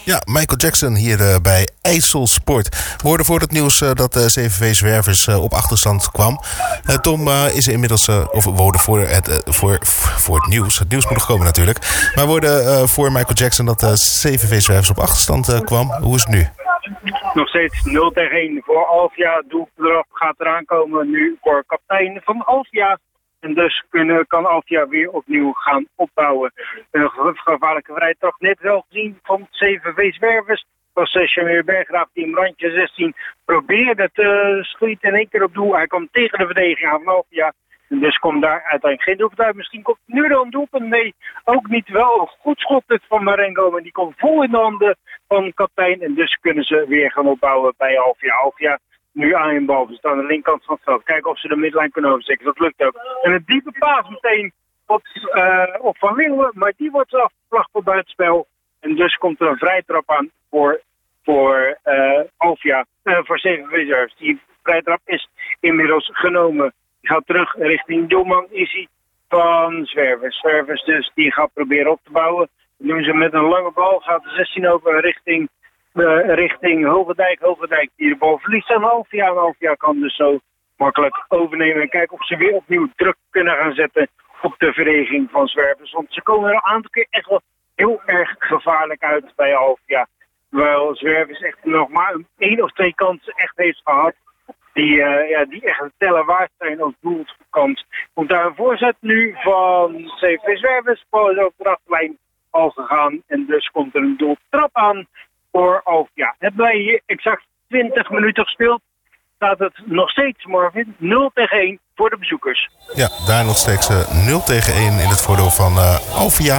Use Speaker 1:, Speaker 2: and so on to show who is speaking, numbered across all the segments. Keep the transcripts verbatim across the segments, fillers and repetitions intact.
Speaker 1: Ja, Michael Jackson hier uh, bij IJsselsport. We hoorden voor het nieuws uh, dat uh, C V V Zwervers uh, op achterstand kwam. Uh, Tom uh, is er inmiddels, uh, of we hoorden voor het, uh, voor, voor het nieuws. Het nieuws moet nog komen natuurlijk. Maar we hoorden uh, voor Michael Jackson dat uh, C V V Zwervers op achterstand uh, kwam. Hoe is het nu?
Speaker 2: Nog steeds nul tegen één voor Alvia. Doeltrap gaat eraan komen nu voor kapitein van Alvia. En dus kunnen, kan Alvia weer opnieuw gaan opbouwen. Een gevaarlijke vrijtrap net wel gezien van C V V Zwervers. Was Shamir Berggraaf die in randje zestien probeerde te schieten in één keer op doel. Hij kwam tegen de verdediging aan van Alvia. En dus komt daar uiteindelijk geen doelpunt uit. Misschien komt nu wel een doelpunt. Nee, ook niet wel. Een goed schot dit van Marengo. Maar die komt vol in de handen van kapitein. En dus kunnen ze weer gaan opbouwen bij Alvia. Alvia nu aan hun bal. Ze staan aan de linkerkant van het veld. Kijken of ze de midlijn kunnen oversteken. Dat lukt ook. En een diepe paas meteen op, uh, op Van Leeuwen. Maar die wordt afgevlacht voor buitenspel. En dus komt er een vrijtrap aan voor, voor uh, Alvia. Uh, voor C V V Zwervers. Die vrijtrap is inmiddels genomen. Die gaat terug richting doelman Issy van Zwervers. Zwervers dus die gaat proberen op te bouwen. Dat doen ze met een lange bal. Gaat de zestien over richting... Uh, richting Hogendijk, Hogendijk die de bal verliest aan Alvia. En Alvia kan dus zo makkelijk overnemen en kijken of ze weer opnieuw druk kunnen gaan zetten op de verdediging van Zwervers. Want ze komen er een aantal keer echt wel heel erg gevaarlijk uit bij Alvia. Terwijl Zwervers echt nog maar één of twee kansen echt heeft gehad die, uh, ja, die echt tellen waard zijn als doelkans. Komt daar een voorzet nu van C V V Zwervers. Bal is over de achterlijn al gegaan en dus komt er een doeltrap aan. Voor Alvia. Hebben wij hier exact twintig minuten gespeeld, staat het nog steeds, Marvin, nul tegen één voor de bezoekers.
Speaker 1: Ja, daar nog steeds uh, nul tegen één in het voordeel van uh, Alvia.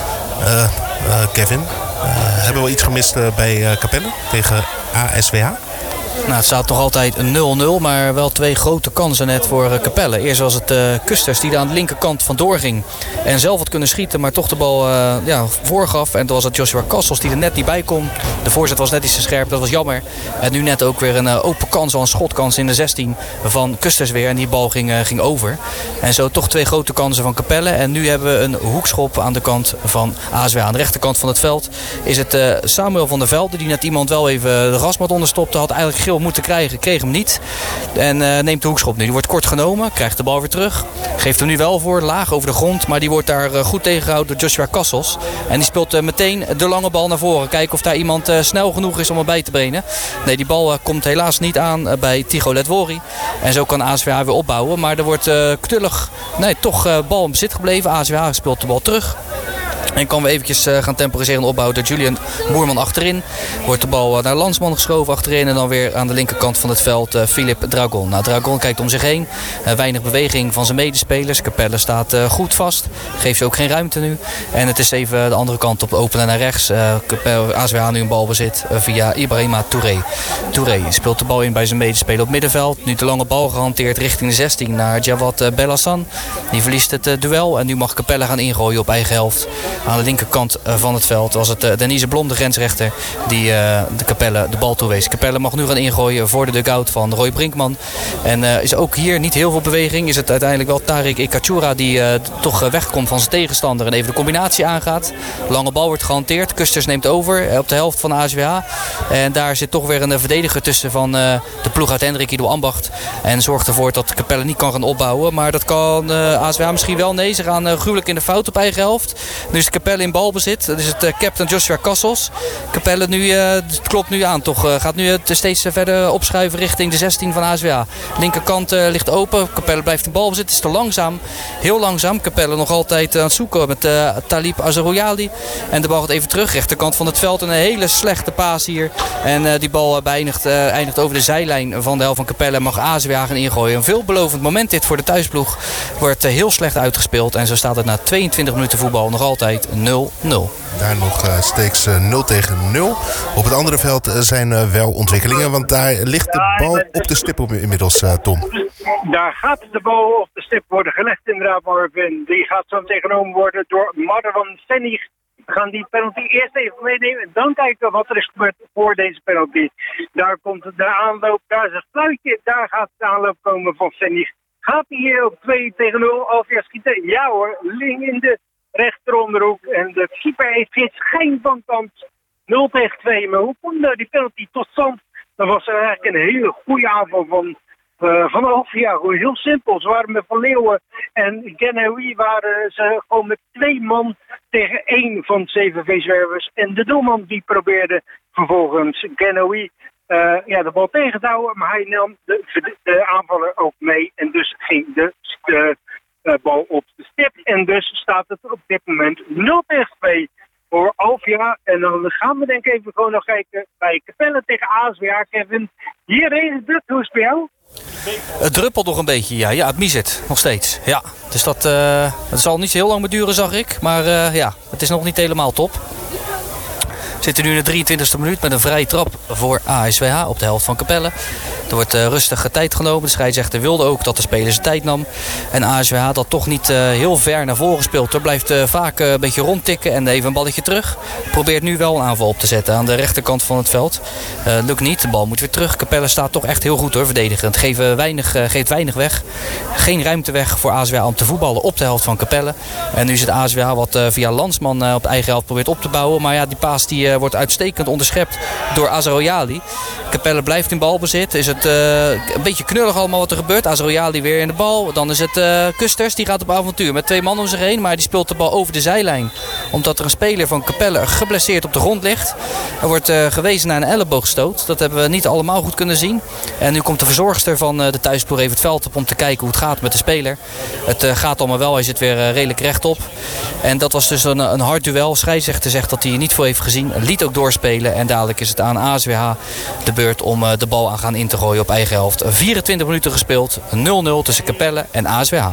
Speaker 1: Uh, uh, Kevin, uh, hebben we iets gemist uh, bij uh, Capelle tegen A S W H?
Speaker 3: Nou, het staat toch altijd een nul nul, maar wel twee grote kansen net voor uh, Capelle. Eerst was het uh, Kusters die daar aan de linkerkant vandoor ging en zelf had kunnen schieten, maar toch de bal uh, ja, voorgaf. En toen was het Joshua Kassels die er net niet bij kon. De voorzet was net iets te scherp, dat was jammer. En nu net ook weer een uh, open kans, al een schotkans in de zestien van Kusters weer. En die bal ging, uh, ging over. En zo toch twee grote kansen van Capelle. En nu hebben we een hoekschop aan de kant van A S W. Aan de rechterkant van het veld is het uh, Samuel van der Velde die net iemand wel even de grasmat onderstopte. Had eigenlijk geel moeten krijgen, kreeg hem niet. En uh, neemt de hoekschop nu. Die wordt kort genomen, krijgt de bal weer terug. Geeft hem nu wel voor, laag over de grond. Maar die wordt daar uh, goed tegengehouden door Joshua Kassels. En die speelt uh, meteen de lange bal naar voren. Kijken of daar iemand uh, snel genoeg is om hem bij te brengen. Nee, die bal uh, komt helaas niet aan uh, bij Tigo Ledwori. En zo kan A S W H weer opbouwen. Maar er wordt uh, knullig, nee, toch uh, bal in bezit gebleven. A S W H speelt de bal terug. En kan we eventjes uh, gaan temporiseren opbouwen door Julian Moerman achterin. Wordt de bal uh, naar Landsman geschoven achterin. En dan weer aan de linkerkant van het veld uh, Philip Dragon. Nou, Dragon kijkt om zich heen. Uh, weinig beweging van zijn medespelers. Capelle staat uh, goed vast. Geeft ze ook geen ruimte nu. En het is even de andere kant op openen naar rechts. Uh, A S W H nu een balbezit uh, via Ibrahima Touré. Touré speelt de bal in bij zijn medespeler op middenveld. Nu de lange bal gehanteerd richting de zestien naar Jawad uh, Belhassan. Die verliest het uh, duel. En nu mag Capelle gaan ingooien op eigen helft. Aan de linkerkant van het veld was het uh, Denise Blom, de grensrechter, die uh, de Capelle de bal toewees. Capelle mag nu gaan ingooien voor de dugout van Roy Brinkman. En uh, is ook hier niet heel veel beweging. Is het uiteindelijk wel Tariq Ikachura die uh, toch uh, wegkomt van zijn tegenstander en even de combinatie aangaat. Lange bal wordt gehanteerd. Kusters neemt over uh, op de helft van A S W H. En daar zit toch weer een uh, verdediger tussen van uh, de ploeg uit Hendrik Ido Ambacht. En zorgt ervoor dat Capelle niet kan gaan opbouwen. Maar dat kan uh, A S W H misschien wel. Nee, ze gaan uh, gruwelijk in de fout op eigen helft. Nu is Capelle in balbezit. Dat is het uh, captain Joshua Kassels. Capelle nu, uh, het klopt nu aan toch. Uh, gaat nu uh, steeds uh, verder opschuiven richting de zestien van A S W H. Linkerkant uh, ligt open. Capelle blijft in balbezit. Het is te langzaam. Heel langzaam. Capelle nog altijd uh, aan het zoeken met uh, Talib Azarouyali. En de bal gaat even terug. Rechterkant van het veld. Een hele slechte paas hier. En uh, die bal uh, beëindigt, uh, eindigt over de zijlijn van de helft van Capelle. Mag A S W H gaan ingooien. Een veelbelovend moment dit voor de thuisploeg. Wordt uh, heel slecht uitgespeeld. En zo staat het na tweeëntwintig minuten voetbal nog altijd nul nul.
Speaker 1: Daar nog uh, steeds uh, nul tegen nul. Op het andere veld uh, zijn uh, wel ontwikkelingen. Want daar ligt de bal op de stip op inmiddels, uh, Tom.
Speaker 2: Daar gaat de bal op de stip worden gelegd inderdaad, Marvin. Die gaat zo tegenomen worden door Marwan Sennig. We gaan die penalty eerst even meenemen en dan kijken wat er is gebeurd voor deze penalty. Daar komt de aanloop, daar is een fluitje, daar gaat de aanloop komen van Sennig. Gaat hij hier op twee tegen nul Alvia schieten? Ja hoor, Ling in de rechteronderhoek. En de keeper heeft geen schijn van kans. nul tegen twee. Maar hoe komt die penalty tot stand? Dat was eigenlijk een hele goede aanval van, uh, van Alvia. Heel simpel. Ze waren met Van Leeuwen en Genaoui waren ze gewoon met twee man tegen één van C V V Zwervers. En de doelman die probeerde vervolgens Genaoui uh, ja, de bal tegen te houden. Maar hij nam de, de aanvaller ook mee. En dus ging de, de uh, bal op de stip. En dus staat het op dit moment nul tegen twee. Voor Alvia. En dan gaan we denk ik even gewoon nog kijken bij Capelle tegen A S W H. Kevin, hier is het. Hoe is het bij jou?
Speaker 3: Het druppelt nog een beetje, ja. Ja, het miezet nog steeds. Ja, dus dat uh, het zal niet zo heel lang meer duren, zag ik. Maar uh, ja, het is nog niet helemaal top. We zitten nu in de drieëntwintigste minuut met een vrije trap voor A S W H op de helft van Capelle. Er wordt uh, rustig tijd genomen. De scheidsrechter wilde ook dat de speler zijn tijd nam. En A S W H dat toch niet uh, heel ver naar voren speelt. Er blijft uh, vaak uh, een beetje rondtikken en even een balletje terug. Probeert nu wel een aanval op te zetten aan de rechterkant van het veld. Uh, lukt niet, de bal moet weer terug. Capelle staat toch echt heel goed hoor, verdedigend. Geeft weinig, uh, geeft weinig weg. Geen ruimte weg voor A S W H om te voetballen op de helft van Capelle. En nu zit A S W H wat uh, via Landsman uh, op de eigen helft probeert op te bouwen. Maar ja, die paas die uh, wordt uitstekend onderschept door Azroyali. Capelle blijft in balbezit. Is het uh, een beetje knullig allemaal wat er gebeurt. Azroyali weer in de bal. Dan is het uh, Kusters, die gaat op avontuur met twee man om zich heen. Maar die speelt de bal over de zijlijn. Omdat er een speler van Capelle geblesseerd op de grond ligt. Er wordt uh, gewezen naar een elleboogstoot. Dat hebben we niet allemaal goed kunnen zien. En nu komt de verzorgster van uh, de thuisploeg even het veld op om te kijken hoe het gaat met de speler. Het uh, gaat allemaal wel. Hij zit weer uh, redelijk rechtop. En dat was dus een, een hard duel. Scheidsrechter zegt dat hij er niet voor heeft gezien. Liet ook doorspelen. En dadelijk is het aan A S W H de beurt om uh, de bal aan gaan in te gooien op eigen helft. vierentwintig minuten gespeeld. nul nul tussen Capelle en A S W H.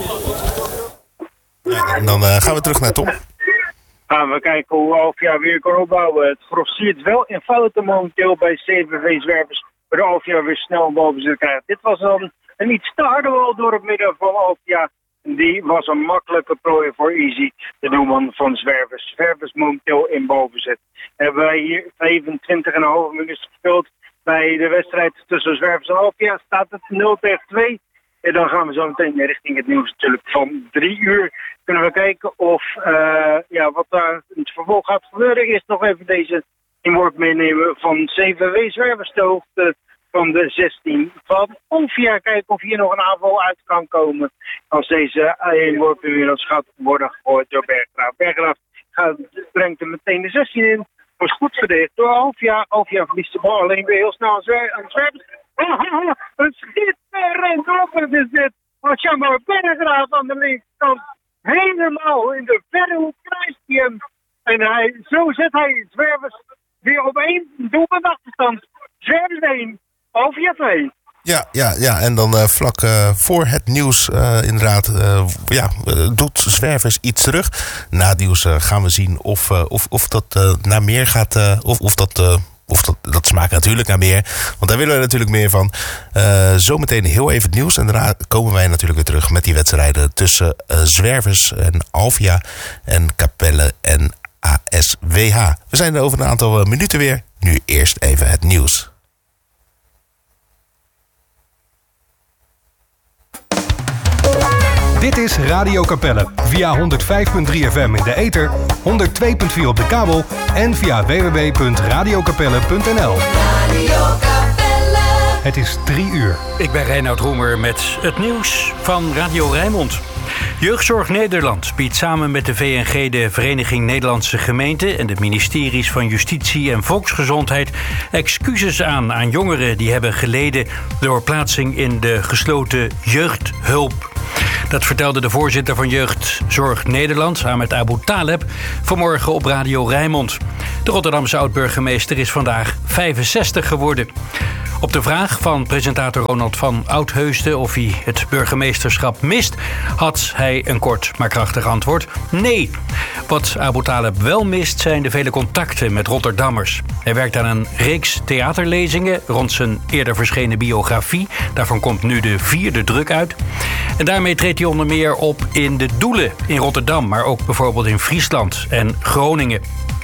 Speaker 1: Ja, en dan uh, gaan we terug naar Tom.
Speaker 2: Gaan we kijken hoe Alvia weer kan opbouwen. Het grossiert wel in fouten momenteel bij C V V Zwervers. Waardoor Alvia weer snel een balbezit krijgt. Dit was dan een iets te harde bal door het midden van Alvia. Die was een makkelijke prooi voor Easy, de doelman van Zwervers. Zwervers momenteel in balbezit. Hebben wij hier vijfentwintig komma vijf minuten gespeeld. Bij de wedstrijd tussen Zwervers en Alvia staat het nul tegen twee. En dan gaan we zo meteen richting het nieuws natuurlijk van drie uur. Kunnen we kijken of uh, ja, wat daar in het vervolg gaat gebeuren. Eerst nog even deze inworp meenemen van C V W Zwervers, de hoogte van de zestien van Alvia. Kijken of hier nog een aanval uit kan komen. Als deze inworp inmiddels gaat worden gegooid door Berggraaf. Berggraaf gaat, brengt hem meteen de zestien in. Was goed verdedigd door Alvia. Alvia verliest de bal alleen weer heel snel aan Zwervers. Een schitterend doelpunt is dit. Want Jammer Berggraaf aan de linkerkant. Helemaal in de verre hoek kruist hij hem. En hij, zo zet hij Zwervers weer op één doelpunt achterstand. Zwervers één, Alvia twee.
Speaker 1: Ja, ja, ja, en dan uh, vlak uh, voor het nieuws uh, inderdaad uh, ja, uh, doet Zwervers iets terug. Na het nieuws uh, gaan we zien of, uh, of, of dat uh, naar meer gaat, uh, of, of dat... Uh, Of dat, dat smaakt natuurlijk naar meer. Want daar willen we natuurlijk meer van. Uh, zometeen heel even het nieuws. En daarna komen wij natuurlijk weer terug met die wedstrijden tussen uh, Zwervers en Alvia en Capelle en A S W H. We zijn er over een aantal uh, minuten weer. Nu eerst even het nieuws.
Speaker 4: Dit is Radio Capelle via honderd vijf komma drie F M in de ether, honderd twee komma vier op de kabel en via w w w punt radio capelle punt n l. Radio Capelle. Het is drie uur.
Speaker 5: Ik ben Reinoud Roemer met het nieuws van Radio Rijnmond. Jeugdzorg Nederland biedt samen met de V N G, de Vereniging Nederlandse Gemeenten en de ministeries van Justitie en Volksgezondheid excuses aan aan jongeren die hebben geleden door plaatsing in de gesloten jeugdhulp. Dat vertelde de voorzitter van Jeugdzorg Nederland, Ahmed Abu Taleb, vanmorgen op Radio Rijnmond. De Rotterdamse oud-burgemeester is vandaag vijfenzestig geworden. Op de vraag van presentator Ronald van Oudheusden of hij het burgemeesterschap mist, had hij een kort maar krachtig antwoord: nee. Wat Abu Taleb wel mist zijn de vele contacten met Rotterdammers. Hij werkt aan een reeks theaterlezingen rond zijn eerder verschenen biografie. Daarvan komt nu de vierde druk uit. En daarmee treedt hij onder meer op in de Doelen in Rotterdam, maar ook bijvoorbeeld in Friesland en Groningen.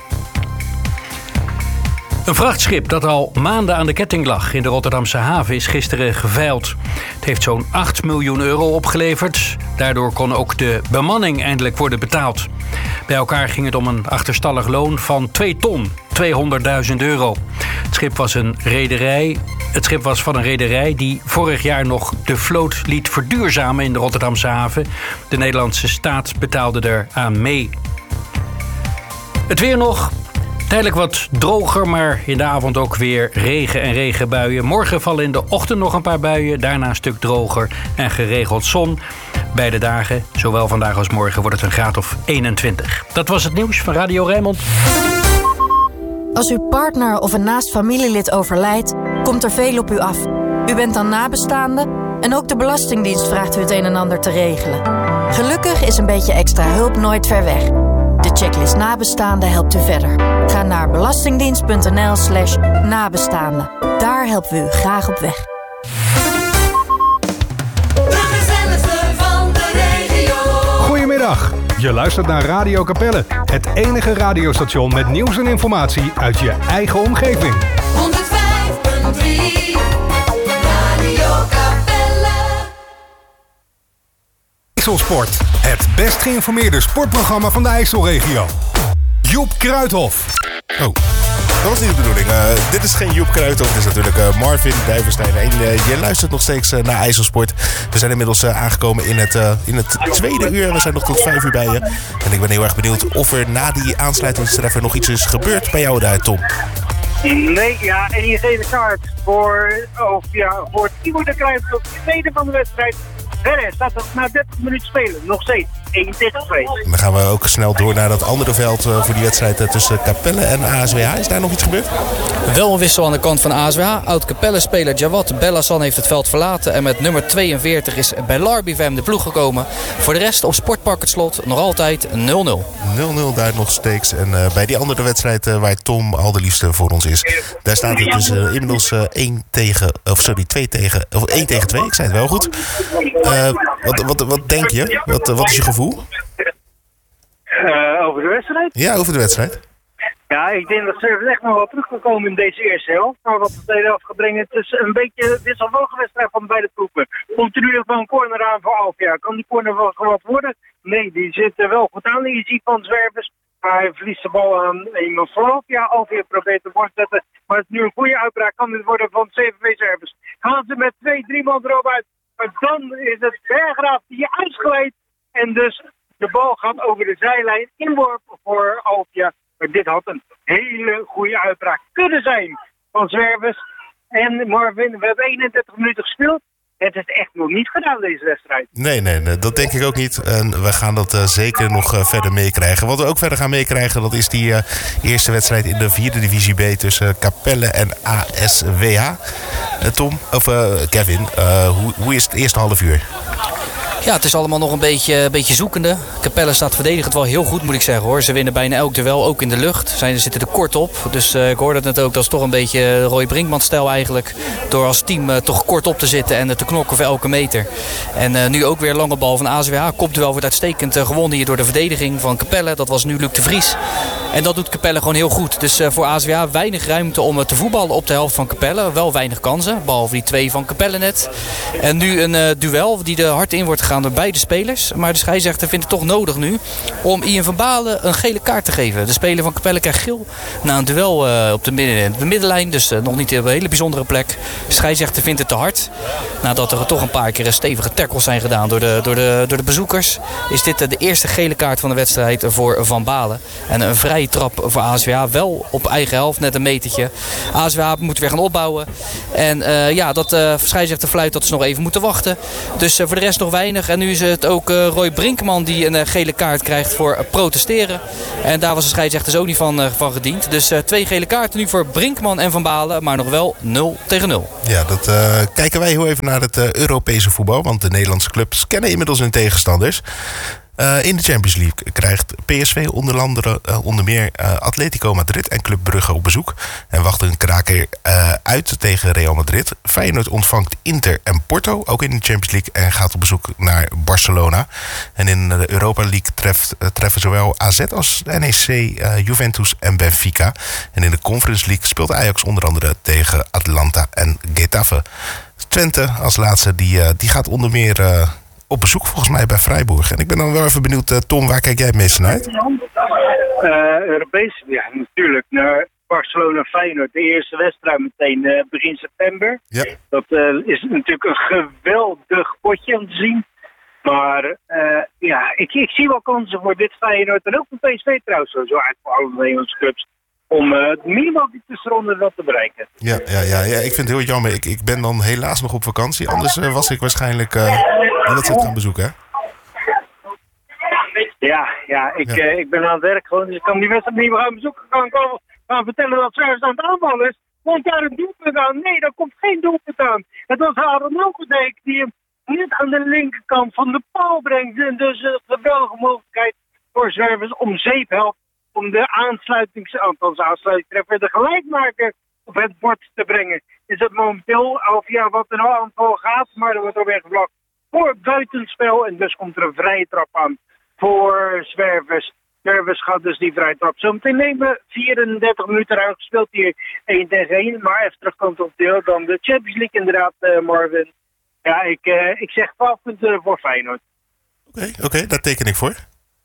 Speaker 5: Een vrachtschip dat al maanden aan de ketting lag in de Rotterdamse haven is gisteren geveild. Het heeft zo'n acht miljoen euro opgeleverd. Daardoor kon ook de bemanning eindelijk worden betaald. Bij elkaar ging het om een achterstallig loon van twee ton. tweehonderdduizend euro. Het schip was een rederij. Het schip was van een rederij die vorig jaar nog de vloot liet verduurzamen in de Rotterdamse haven. De Nederlandse staat betaalde er aan mee. Het weer nog. Tijdelijk wat droger, maar in de avond ook weer regen en regenbuien. Morgen vallen in de ochtend nog een paar buien. Daarna een stuk droger en geregeld zon. Beide dagen, zowel vandaag als morgen, wordt het een graad of eenentwintig. Dat was het nieuws van Radio Rijnmond.
Speaker 6: Als uw partner of een naast familielid overlijdt, komt er veel op u af. U bent dan nabestaande en ook de Belastingdienst vraagt u het een en ander te regelen. Gelukkig is een beetje extra hulp nooit ver weg. De checklist nabestaanden helpt u verder. Ga naar belastingdienst.nl slash nabestaanden. Daar helpen we u graag op weg.
Speaker 7: De gezelligste van de regio.
Speaker 4: Goedemiddag, je luistert naar Radio Capelle. Het enige radiostation met nieuws en informatie uit je eigen omgeving.
Speaker 7: honderdvijf punt drie Radio Capelle.
Speaker 4: IJsselsport, het best geïnformeerde sportprogramma van de IJsselregio. Joep Kruithof.
Speaker 1: Oh, dat was niet de bedoeling. Uh, dit is geen Joep Kruithof, dit is natuurlijk uh, Marvin Duivenstein. En uh, je luistert nog steeds uh, naar IJsselsport. We zijn inmiddels uh, aangekomen in het, uh, in het tweede uur. We zijn nog tot vijf uur bij je. En ik ben heel erg benieuwd of er na die aansluitingstreffer nog iets is gebeurd bij jou daar, Tom.
Speaker 2: Nee, ja, en die gele kaart voor, of ja, voor Timo de Kruijf op de tweede van de wedstrijd. Verder staat het na dertig minuten spelen nog steeds één tegen twee.
Speaker 1: En dan gaan we ook snel door naar dat andere veld uh, voor die wedstrijd uh, tussen Capelle en A S W H. Is daar nog iets gebeurd?
Speaker 3: Wel een wissel aan de kant van A S W H. Oud-Capelle-speler Jawad Bellassan heeft het veld verlaten. En met nummer tweeënveertig is Belar Bivem de ploeg gekomen. Voor de rest op Sportpark Het Slot nog altijd nul nul.
Speaker 1: nul nul daar nog steeds. En uh, bij die andere wedstrijd uh, waar Tom al de liefste voor ons is. Daar staat het dus uh, inmiddels uh, één tegen, of sorry, twee tegen, of één tegen twee. Ik zei het wel goed. Uh, wat, wat, wat denk je? Wat, wat is je gevoel?
Speaker 2: Uh, over de wedstrijd?
Speaker 1: Ja, over de wedstrijd.
Speaker 2: Ja, ik denk dat ze echt nog wel terug kan komen in deze eerste helft. Maar wat de tweede helft gaat brengen, het is een beetje een wisselvallige wedstrijd van beide ploegen. Komt er nu nog wel een corner aan voor Alvia? Kan die corner wel wat worden? Nee, die zit er wel goed aan. Je ziet van Zwervers, maar hij verliest de bal aan iemand van Alvia. Alvia probeert te borst zetten, maar het is nu een goede uitbraak. Kan dit worden van C V V Zwervers? Gaan ze met twee, drie man erop uit? Maar dan is het Berggraaf die je uitgeleid. En dus de bal gaat over de zijlijn. Inworp voor Alvia. Maar dit had een hele goede uitbraak kunnen zijn van Zwervers. En Marvin, we hebben eenendertig minuten gespeeld. Het is echt nog niet gedaan, deze wedstrijd.
Speaker 1: Nee, nee, nee, dat denk ik ook niet. En we gaan dat uh, zeker nog uh, verder meekrijgen. Wat we ook verder gaan meekrijgen, dat is die uh, eerste wedstrijd in de vierde divisie B tussen Capelle en A S W H. Uh, Tom, of uh, Kevin, uh, hoe, hoe is het eerste half uur?
Speaker 3: Ja, het is allemaal nog een beetje, een beetje zoekende. Capelle staat verdedigend wel heel goed, moet ik zeggen, hoor. Ze winnen bijna elk duel, ook in de lucht. Ze zitten er kort op. Dus uh, ik hoorde het net ook, dat is toch een beetje Roy Brinkman-stijl eigenlijk. Door als team uh, toch kort op te zitten en uh, te knokken voor elke meter. En uh, nu ook weer lange bal van A S W H. Kopduel wordt uitstekend uh, gewonnen hier door de verdediging van Capelle. Dat was nu Luc de Vries. En dat doet Capelle gewoon heel goed. Dus uh, voor A S W H weinig ruimte om uh, te voetballen op de helft van Capelle. Wel weinig kansen, behalve die twee van Capelle net. En nu een uh, duel die er hard in wordt gegaan door beide spelers. Maar de scheidsrechter vindt het toch nodig nu om Ian van Balen een gele kaart te geven. De speler van Capelle krijgt geel na een duel uh, op de, midden, de middenlijn. Dus uh, nog niet op een hele bijzondere plek. De scheidsrechter vindt het te hard. Nadat er toch een paar keer stevige tackles zijn gedaan door de, door de, door de bezoekers. Is dit uh, de eerste gele kaart van de wedstrijd voor Van Balen. En een vrije trap voor A S W H. Wel op eigen helft, net een metertje. A S W H moet weer gaan opbouwen. En uh, ja, dat uh, scheidsrechter fluit dat ze nog even moeten wachten. Dus uh, voor de rest nog weinig. En nu is het ook uh, Roy Brinkman die een uh, gele kaart krijgt voor uh, protesteren. En daar was de scheidsrechter ook niet van, uh, van gediend. Dus uh, twee gele kaarten nu voor Brinkman en Van Balen. Maar nog wel nul tegen nul.
Speaker 1: Ja, dat uh, kijken wij heel even naar het uh, Europese voetbal. Want de Nederlandse clubs kennen inmiddels hun tegenstanders. Uh, in de Champions League krijgt P S V onder, andere, uh, onder meer uh, Atletico Madrid en Club Brugge op bezoek. En wacht een kraker uh, uit tegen Real Madrid. Feyenoord ontvangt Inter en Porto, ook in de Champions League. En gaat op bezoek naar Barcelona. En in de Europa League treft, uh, treffen zowel A Z als N E C, uh, Juventus en Benfica. En in de Conference League speelt Ajax onder andere tegen Atlanta en Getafe. Twente als laatste, die, uh, die gaat onder meer... Uh, op bezoek volgens mij bij Freiburg. En ik ben dan wel even benieuwd, uh, Tom, waar kijk jij het meest naar uit?
Speaker 2: Uh, Europees, ja, natuurlijk. Naar Barcelona-Feyenoord. De eerste wedstrijd meteen uh, begin september.
Speaker 1: Ja.
Speaker 2: Dat uh, is natuurlijk een geweldig potje om te zien. Maar uh, ja, ik, ik zie wel kansen voor dit Feyenoord en ook voor P S V trouwens. Zo eigenlijk voor alle Nederlandse clubs. Om uh, minimaal die tussenronde wel te bereiken.
Speaker 1: Ja, ja, ja, ja, ik vind het heel jammer. Ik, ik ben dan helaas nog op vakantie. Anders uh, was ik waarschijnlijk uh, een wedstrijd gaan bezoeken, hè?
Speaker 2: Ja, ja, ik,
Speaker 1: Ja.
Speaker 2: Uh, ik ben aan het werk gewoon. Dus ik kan die wedstrijd niet meer gaan bezoeken. Ik kan komen gaan vertellen dat Zwervers aan het aanvallen is. Komt daar een doelpunt aan? Nee, daar komt geen doelpunt aan. Het was Aaron Ogendijk die hem net aan de linkerkant van de paal brengt. En dus een geweldige mogelijkheid voor Zwervers om zeep helpt. Om de aansluitings, althans aansluitingstreffer, de gelijkmaker op het bord te brengen. Is het momenteel of ja, wat een aanval gaat, maar er wordt alweer gevlakt voor buitenspel. En dus komt er een vrije trap aan voor Zwervers. Zwervers gaat dus die vrije trap zo meteen nemen. vierendertig minuten eruit gespeeld hier één tegen één. Maar even terugkomt op deel dan de Champions League inderdaad, uh, Marvin. Ja, ik, uh, ik zeg twaalf punten voor Feyenoord.
Speaker 1: Oké, okay, okay, daar teken ik voor.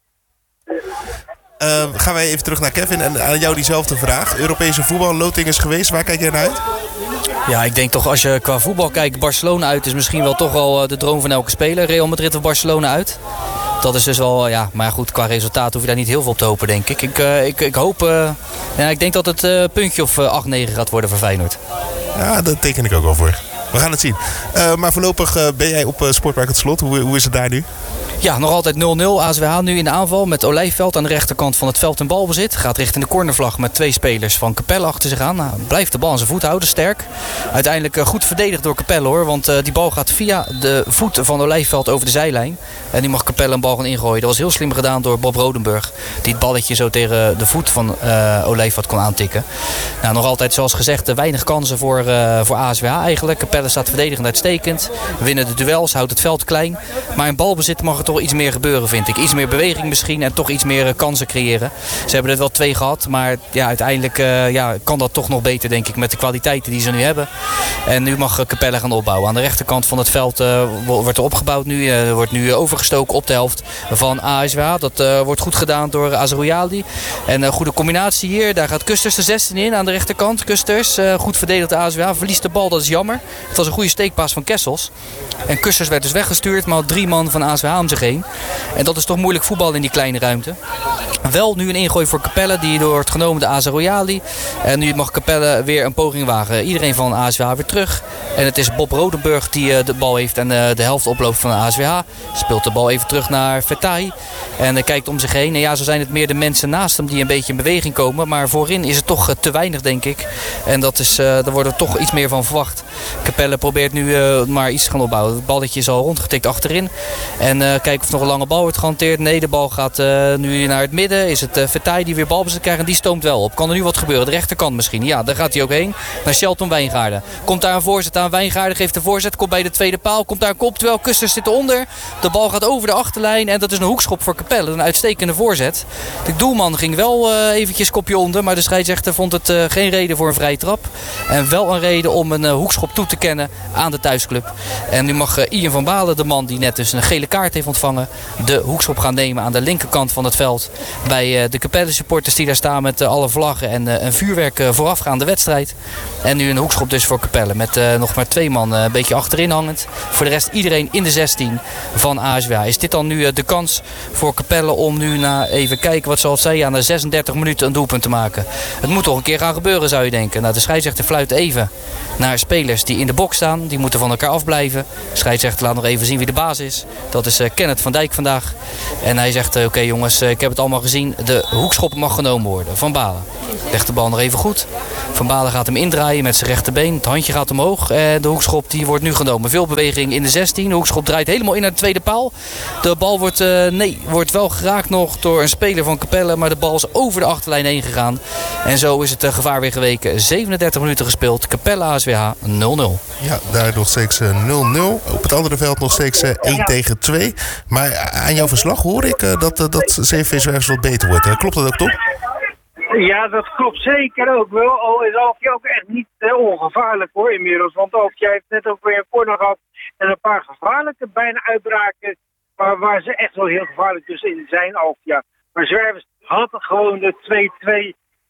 Speaker 1: Uh, gaan wij even terug naar Kevin en aan jou diezelfde vraag. Europese voetbal, loting is geweest. Waar kijk jij naar uit?
Speaker 3: Ja, ik denk toch als je qua voetbal kijkt, Barcelona uit is misschien wel toch wel de droom van elke speler. Real Madrid of Barcelona uit. Dat is dus wel, ja, maar goed, qua resultaat hoef je daar niet heel veel op te hopen, denk ik. Ik, uh, ik, ik hoop, uh, ja, ik denk dat het uh, puntje of uh, acht negen gaat worden voor Feyenoord.
Speaker 1: Ja, daar teken ik ook wel voor. We gaan het zien. Uh, maar voorlopig uh, ben jij op uh, Sportpark Het Slot. Hoe, hoe is het daar nu?
Speaker 3: Ja, nog altijd nul nul. A S W H nu in de aanval met Olijfveld aan de rechterkant van het veld in balbezit. Gaat richting de cornervlag met twee spelers van Capelle achter zich aan. Nou, blijft de bal aan zijn voet houden, sterk. Uiteindelijk uh, goed verdedigd door Capelle hoor. Want uh, die bal gaat via de voet van Olijfveld over de zijlijn. En nu mag Capelle een bal gaan ingooien. Dat was heel slim gedaan door Bob Rodenburg. Die het balletje zo tegen de voet van uh, Olijfveld kon aantikken. Nou, nog altijd zoals gezegd uh, weinig kansen voor, uh, voor A S W H eigenlijk. Capelle staat verdedigend uitstekend. Winnen de duels, houdt het veld klein. Maar in balbezit mag er toch iets meer gebeuren, vind ik. Iets meer beweging misschien en toch iets meer uh, kansen creëren. Ze hebben er wel twee gehad, maar ja, uiteindelijk uh, ja, kan dat toch nog beter, denk ik, met de kwaliteiten die ze nu hebben. En nu mag uh, Capelle gaan opbouwen. Aan de rechterkant van het veld uh, wordt er opgebouwd nu. Uh, wordt nu overgestoken op de helft van A S W H. Dat uh, wordt goed gedaan door Azrouali. En een uh, goede combinatie hier. Daar gaat Kusters de zestien in aan de rechterkant. Kusters, uh, goed verdedigd A S W H. Verliest de bal, dat is jammer. Het was een goede steekpaas van Kessels. En Kusters werd dus weggestuurd, maar had drie man van A S W H om zich heen. En dat is toch moeilijk voetbal in die kleine ruimte. Wel nu een ingooi voor Capelle, die wordt genomen de Azrouali. En nu mag Capelle weer een poging wagen. Iedereen van A S W H weer terug. En het is Bob Rodenburg die uh, de bal heeft en uh, de helft oploopt van de A S W H. Speelt de bal even terug naar Fetai. En uh, kijkt om zich heen. En ja, zo zijn het meer de mensen naast hem die een beetje in beweging komen. Maar voorin is het toch uh, te weinig, denk ik. En dat is, uh, daar wordt er toch iets meer van verwacht. Capelle probeert nu uh, maar iets te gaan opbouwen. Het balletje is al rondgetikt achterin. En uh, kijken of nog een lange bal wordt gehanteerd. Nee, de bal gaat uh, nu naar het midden. Is het uh, Fetai die weer balbezit krijgt en die stoomt wel op. Kan er nu wat gebeuren? De rechterkant misschien. Ja, daar gaat hij ook heen. Naar Shelton Wijngaarden. Komt daar een voorzet aan. Wijngaarden geeft de voorzet. Komt bij de tweede paal. Komt daar een kop. Terwijl Kusters zit eronder. De bal gaat over de achterlijn. En dat is een hoekschop voor Capelle. Een uitstekende voorzet. De doelman ging wel uh, eventjes kopje onder. Maar de scheidsrechter vond het uh, geen reden voor een vrije trap. En wel een reden om een uh, hoekschop toe te kennen aan de thuisclub. En nu mag uh, Ian van Balen, de man die net dus een gele kaart heeft ontvangen, de hoekschop gaan nemen aan de linkerkant van het veld. Bij uh, de Capelle supporters die daar staan met uh, alle vlaggen en uh, een vuurwerk uh, voorafgaande wedstrijd. En nu een hoekschop dus voor Capelle met uh, nog maar twee man uh, een beetje achterin hangend. Voor de rest iedereen in de zestien van A S W H. Is dit dan nu uh, de kans voor Capelle om nu na even kijken wat zal het zijn, aan de zesendertig minuten een doelpunt te maken. Het moet toch een keer gaan gebeuren, zou je denken. Nou, de scheidsrechter fluit even naar spelers die in de box staan. Die moeten van elkaar afblijven. De scheidsrechter laat nog even zien wie de baas is. Dat is uh, Kenneth van Dijk vandaag. En hij zegt, uh, oké okay, jongens, uh, ik heb het allemaal gezien. De hoekschop mag genomen worden. Van Balen legt de bal nog even goed. Van Balen gaat hem indraaien met zijn rechterbeen. Het handje gaat omhoog. En de hoekschop die wordt nu genomen. Veel beweging in de zestien. De hoekschop draait helemaal in naar de tweede paal. De bal wordt, uh, nee, wordt wel geraakt nog door een speler van Capelle. Maar de bal is over de achterlijn heen gegaan. En zo is het uh, gevaar weer geweken. zevenendertig minuten gespeeld. Capelle A S W H nul nul.
Speaker 1: Ja, daar nog steeds uh, nul nul. Op het andere veld nog steeds uh, één tegen twee. Maar aan jouw verslag hoor ik uh, dat, uh, dat C V V Zwervers wat beter wordt. Uh, klopt dat ook, Tom?
Speaker 2: Ja, dat klopt zeker ook wel. Al is Alfje ook echt niet uh, ongevaarlijk hoor inmiddels. Want Alfje heeft net ook weer een corner gehad. En een paar gevaarlijke bijna uitbraken. Maar waar ze echt wel heel gevaarlijk dus in zijn, Alfje. Maar Zwervers hadden gewoon de twee twee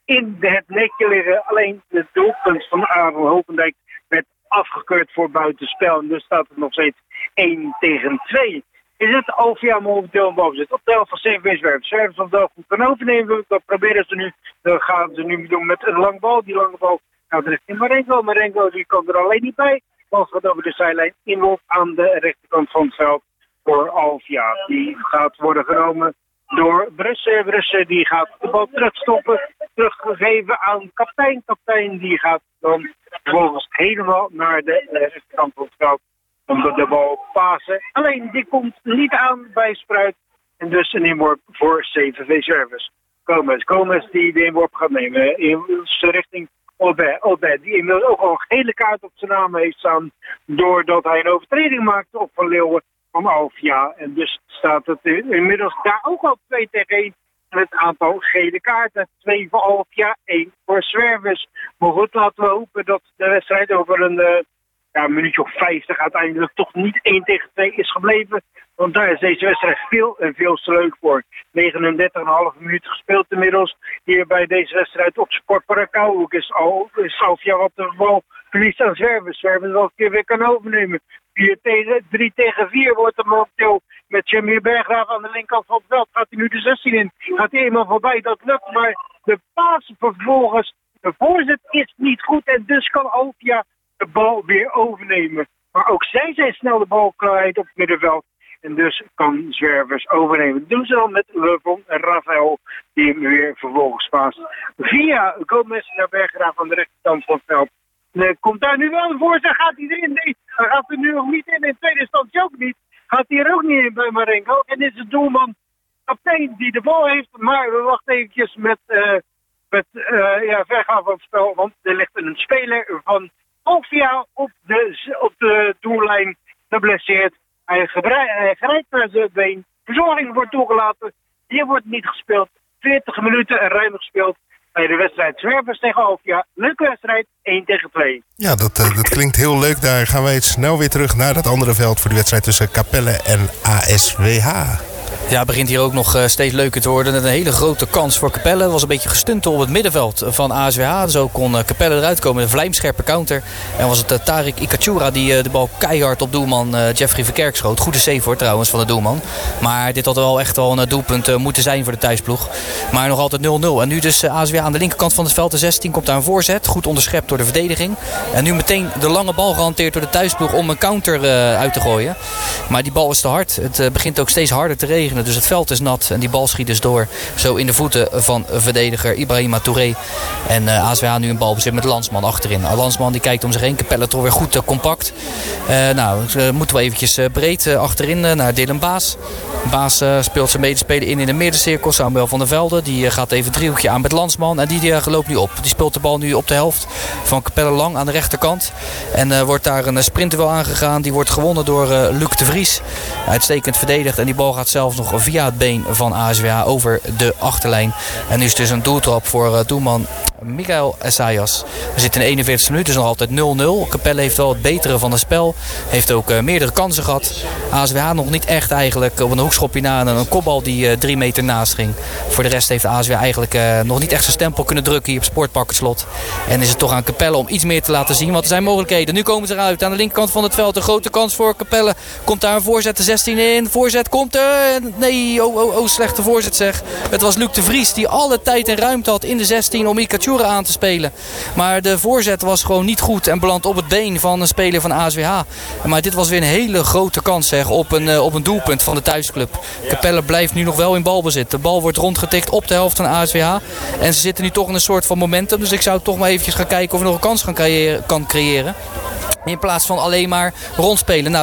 Speaker 2: in het netje liggen. Alleen het doelpunt van Aaron Hopendijk werd afgekeurd voor buitenspel. En dus staat het nog steeds één tegen twee. Is het Alvia momenteel in balbezit op de helft van C V V Zwervers. Zwervers op de helft goed kan overnemen. Dat proberen ze nu. Dat gaan ze nu doen met een lange bal. Die lange bal gaat richting Marengo. Marengo die komt er alleen niet bij. Bal gaat over de zijlijn inloop aan de rechterkant van het veld voor Alvia. Die gaat worden genomen door Brusse. Brusse die gaat de bal terugstoppen. Teruggegeven aan kapitein. Kapitein die gaat dan vervolgens helemaal naar de rechterkant van het veld om de bal pasen. Alleen die komt niet aan bij Spruit. En dus een inworp voor C V V Zwervers. Gomez. Gomez die de inworp gaat nemen in zijn richting Albert. Albert die inmiddels ook al een gele kaart op zijn naam heeft staan. Doordat hij een overtreding maakte op Van Leeuwen van Alvia. En dus staat het inmiddels daar ook al twee tegen één. En het aantal gele kaarten. twee voor Alvia, één voor Zwervers. Maar goed, laten we hopen dat de wedstrijd over een, uh, ja, een minuutje of vijftig uiteindelijk toch niet één tegen twee is gebleven. Want daar is deze wedstrijd veel en veel te leuk voor. negenendertig komma vijf minuten gespeeld inmiddels. Hier bij deze wedstrijd op Sportpark Kouwhoek is, al, is Alvia wat de bal verliest aan Zwervers. Zwervers wel een keer weer kan overnemen. vier tegen, drie tegen vier wordt er momenteel met Jamir Berggraaf aan de linkerkant van het veld. Gaat hij nu de zestien in. Gaat hij eenmaal voorbij, dat lukt. Maar de paas vervolgens, de voorzet is niet goed. En dus kan Alvia de bal weer overnemen. Maar ook zij zijn snel de bal kwijt op het middenveld. En dus kan Zwervers overnemen. Dat doen ze dan met Levon en Rafael, die hem weer vervolgens paast. Via Gomez naar Berggraaf aan de rechterkant van het veld. En komt daar nu wel een voorzet? Gaat hij erin? Nee, hij gaat er nu nog niet in. In tweede instantie ook niet. Gaat hij er ook niet in bij Marengo. En is het doelman kapitein die de bal heeft. Maar we wachten eventjes met, uh, met uh, ja, vergaan van het spel. Want er ligt een speler van Alvia op de, op de doellijn geblesseerd. Hij, gebruik, hij grijpt naar zijn been. Verzorging wordt toegelaten. Hier wordt niet gespeeld. veertig minuten en ruim gespeeld bij de wedstrijd Zwervers tegen Alvia. Leuke wedstrijd, één tegen twee.
Speaker 1: Ja, dat, uh, dat klinkt heel leuk. Daar gaan wij snel weer terug naar dat andere veld voor de wedstrijd tussen Capelle en A S W H.
Speaker 3: Ja, het begint hier ook nog steeds leuker te worden. Een hele grote kans voor Capelle. Was een beetje gestuntel op het middenveld van A S W H. Zo kon Capelle eruit komen met een vlijmscherpe counter. En was het uh, Tariq Ikachura die uh, de bal keihard op doelman uh, Jeffrey Verkerk schoot. Goede save hoor trouwens van de doelman. Maar dit had wel echt wel een doelpunt uh, moeten zijn voor de thuisploeg. Maar nog altijd nul nul. En nu dus uh, A S W H aan de linkerkant van het veld. De zestien komt daar een voorzet. Goed onderschept door de verdediging. En nu meteen de lange bal gehanteerd door de thuisploeg om een counter uh, uit te gooien. Maar die bal is te hard. Het uh, begint ook steeds harder te regenen. Dus het veld is nat en die bal schiet dus door. Zo in de voeten van verdediger Ibrahima Touré. En uh, A S W H nu een balbezit met Lansman achterin. Uh, Lansman die kijkt om zich heen. Capelle toch weer goed uh, compact. Uh, nou, uh, moeten we eventjes uh, breed uh, achterin uh, naar Dylan Baas. Baas uh, speelt zijn medespeler in in de middencirkel. Samuel van der Velde. Die uh, gaat even een driehoekje aan met Lansman. En die, die uh, loopt nu op. Die speelt de bal nu op de helft van Capelle lang aan de rechterkant. En uh, wordt daar een uh, sprinter wel aangegaan. Die wordt gewonnen door uh, Luc de Vries. Uitstekend verdedigd. En die bal gaat zelfs nog via het been van A S W H over de achterlijn. En nu is het dus een doeltrap voor uh, doelman Mikael Essayas. We zitten in de eenenveertigste minuut, dus nog altijd nul nul. Capelle heeft wel het betere van het spel. Heeft ook uh, meerdere kansen gehad. A S W H nog niet echt eigenlijk op een hoekschopje na en een kopbal die uh, drie meter naast ging. Voor de rest heeft A S W H eigenlijk uh, nog niet echt zijn stempel kunnen drukken hier op Sportpark Het Slot. En is het toch aan Capelle om iets meer te laten zien, want er zijn mogelijkheden. Nu komen ze eruit aan de linkerkant van het veld. Een grote kans voor Capelle. Komt daar een voorzet, de zestien in. Voorzet komt er. Nee, oh, oh, oh, slechte voorzet zeg. Het was Luc de Vries die alle tijd en ruimte had in de zestien om Ikachura aan te spelen. Maar de voorzet was gewoon niet goed en belandt op het been van een speler van A S W H. Maar dit was weer een hele grote kans zeg, op, een, uh, op een doelpunt van de thuisclub. Capelle blijft nu nog wel in balbezit. De bal wordt rondgetikt op de helft van A S W H. En ze zitten nu toch in een soort van momentum. Dus ik zou toch maar eventjes gaan kijken of we nog een kans gaan creëren, kan creëren. In plaats van alleen maar rondspelen. Nou,